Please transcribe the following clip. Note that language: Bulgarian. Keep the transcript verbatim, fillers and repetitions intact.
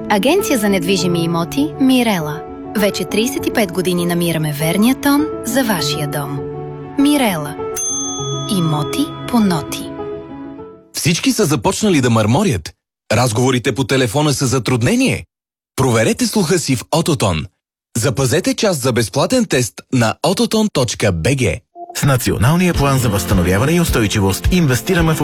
Агенция за недвижими имоти Мирела. Вече трийсет и пет години намираме верния тон за вашия дом. Мирела. Имоти по ноти. Всички са започнали да мърморят. Разговорите по телефона са затруднение. Проверете слуха си в Autotone. Запазете час за безплатен тест на autotone точка би джи. С Националния план за възстановяване и устойчивост инвестираме в